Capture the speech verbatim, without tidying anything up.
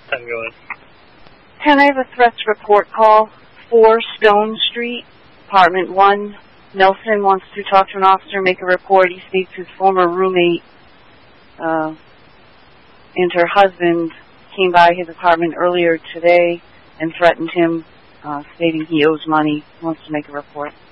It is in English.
ten, go ahead. ten, I have a threats report call. four Stone Street, apartment one. Nelson wants to talk to an officer, make a report. He speaks to his former roommate, uh, and her husband came by his apartment earlier today and threatened him, uh, stating he owes money. He wants to make a report.